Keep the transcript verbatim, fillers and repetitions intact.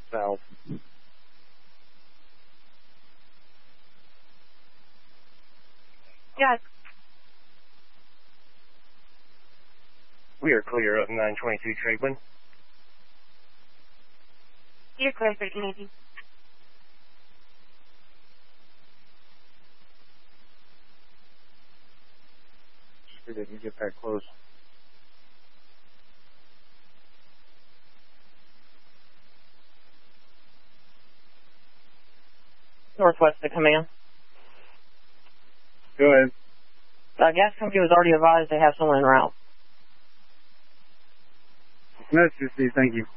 South. Yes. We are clear of nine twenty-two Tradewind. You're clear for Canadian. We didn't get that close. Northwest to command. Go ahead. Uh, gas company was already advised they have someone en route. That's just me. Thank you.